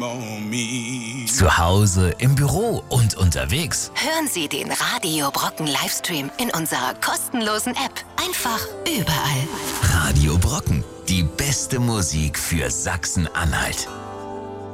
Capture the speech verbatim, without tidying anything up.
Zu Hause, im Büro und unterwegs. Hören Sie den Radio Brocken Livestream in unserer kostenlosen App. Einfach überall. Radio Brocken, die beste Musik für Sachsen-Anhalt.